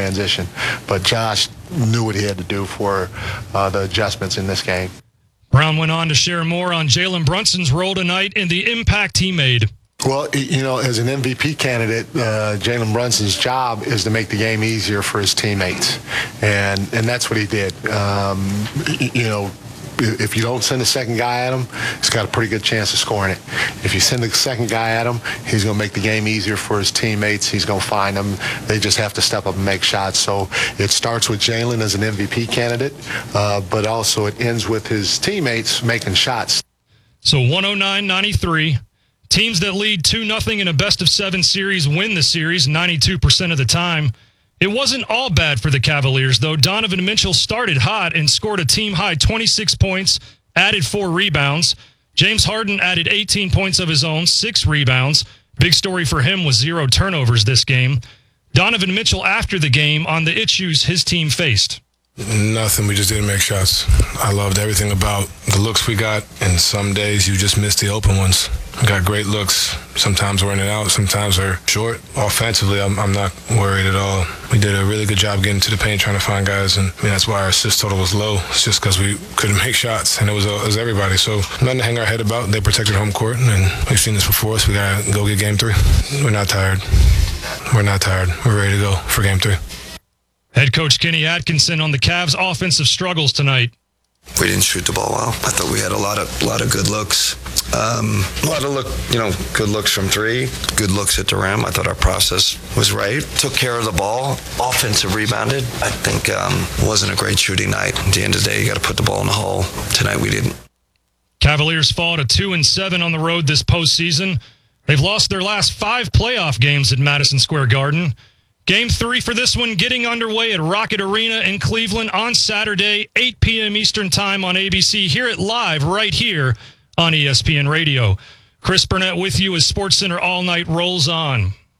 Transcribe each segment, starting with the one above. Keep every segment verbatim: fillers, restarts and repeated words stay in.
transition. But Josh knew what he had to do for uh, the adjustments in this game. Brown went on to share more on Jalen Brunson's role tonight and the impact he made. Well, you know, as an M V P candidate, uh, Jalen Brunson's job is to make the game easier for his teammates, and and that's what he did. Um, you know, if you don't send a second guy at him, he's got a pretty good chance of scoring it. If you send a second guy at him, he's going to make the game easier for his teammates. He's going to find them. They just have to step up and make shots. So it starts with Jalen as an M V P candidate, uh, but also it ends with his teammates making shots. So one oh nine ninety-three. Teams that lead two nothing in a best-of-seven series win the series ninety-two percent of the time. It wasn't all bad for the Cavaliers, though. Donovan Mitchell started hot and scored a team-high twenty-six points, added four rebounds. James Harden added eighteen points of his own, six rebounds. Big story for him was zero turnovers this game. Donovan Mitchell after the game on the issues his team faced. Nothing. We just didn't make shots. I loved everything about the looks we got, and some days you just miss the open ones. We got great looks. Sometimes we're in and out. Sometimes they're short. Offensively, I'm, I'm not worried at all. We did a really good job getting to the paint, trying to find guys, and I mean, that's why our assist total was low. It's just because we couldn't make shots, and it was, uh, it was everybody. So nothing to hang our head about. They protected home court, and we've seen this before, so we got to go get game three. We're not tired. We're not tired. We're ready to go for game three. Head coach Kenny Atkinson on the Cavs' offensive struggles tonight. We didn't shoot the ball well. I thought we had a lot of lot of good looks. Um, a lot of look, you know, good looks from three, good looks at the rim. I thought our process was right. Took care of the ball. Offensive rebounded. I think um, it wasn't a great shooting night. At the end of the day, you got to put the ball in the hole. Tonight we didn't. Cavaliers fall to two and seven on the road this postseason. They've lost their last five playoff games at Madison Square Garden. Game three for this one getting underway at Rocket Arena in Cleveland on Saturday, eight p.m. Eastern Time on A B C. Hear it live right here on E S P N Radio. Chris Burnett with you as SportsCenter All Night rolls on.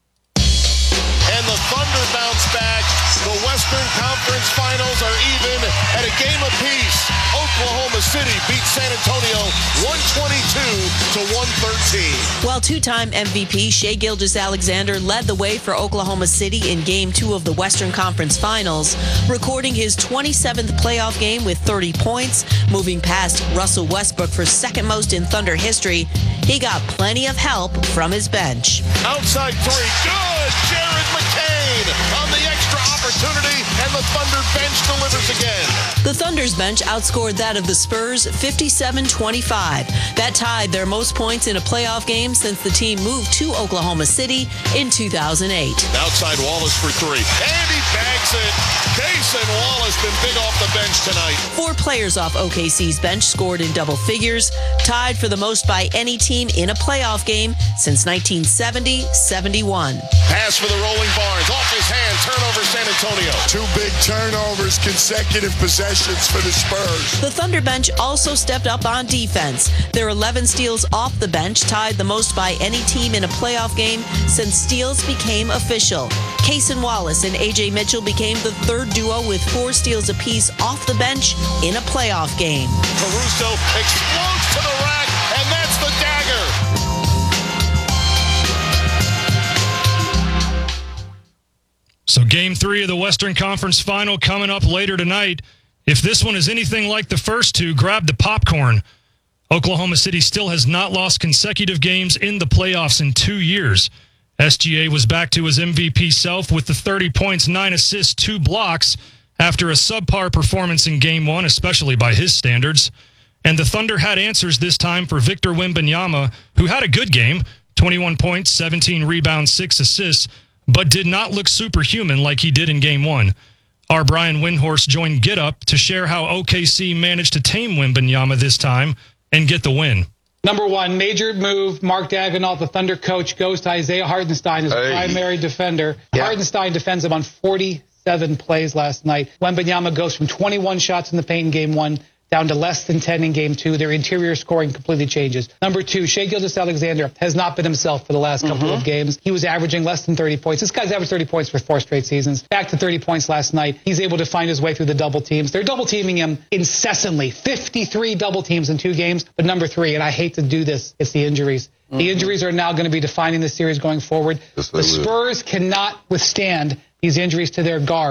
And the Thunder bounce back. The Western Conference Finals are even at a game apiece. Oklahoma City beats San Antonio one twenty-two to one thirteen. While two-time M V P Shai Gilgeous-Alexander led the way for Oklahoma City in Game two of the Western Conference Finals, recording his twenty-seventh playoff game with thirty points, moving past Russell Westbrook for second most in Thunder history, he got plenty of help from his bench. Outside three, good! Jared McCain on the extra opportunity, and the Thunder bench delivers again. The Thunder's bench outscored that of the Spurs fifty-seven twenty-five. That tied their most points in a playoff game since the team moved to Oklahoma City in two thousand eight. Outside Wallace for three, and he bags it. Cason Wallace been big off the bench tonight. Four players off O K C's bench scored in double figures, tied for the most by any team in a playoff game since nineteen seventy seventy-one. Pass for the rolling Barnes, off his hand, turnover San Antonio. Two big turnovers, consecutive possessions for the Spurs. The Thunder bench also stepped up on defense. Their eleven steals off the bench tied the most by any team in a playoff game since steals became official. Cason Wallace and A J Mitchell became the third duo with four steals apiece off the bench in a playoff game. Caruso explodes to the rack, and that's the dagger. So game three of the Western Conference Final coming up later tonight. If this one is anything like the first two, grab the popcorn. Oklahoma City still has not lost consecutive games in the playoffs in two years. S G A was back to his M V P self with the thirty points, nine assists, two blocks after a subpar performance in game one, especially by his standards. And the Thunder had answers this time for Victor Wembanyama, who had a good game, twenty-one points, seventeen rebounds, six assists, but did not look superhuman like he did in game one. Our Brian Windhorst joined Get Up to share how O K C managed to tame Wembanyama this time and get the win. Number one, major move. Mark Daigneault, the Thunder coach, goes to Isaiah Hartenstein as hey. primary defender. Yeah. Hartenstein defends him on forty-seven plays last night. Wembanyama goes from twenty-one shots in the paint in game one down to less than ten in game two. Their interior scoring completely changes. Number two, Shai Gilgeous-Alexander has not been himself for the last couple mm-hmm. of games. He was averaging less than thirty points. This guy's averaged thirty points for four straight seasons. Back to thirty points last night. He's able to find his way through the double teams. They're double teaming him incessantly. fifty-three double teams in two games. But number three, and I hate to do this, it's the injuries. Mm-hmm. The injuries are now going to be defining the series going forward. Yes, the Spurs cannot withstand these injuries to their guards.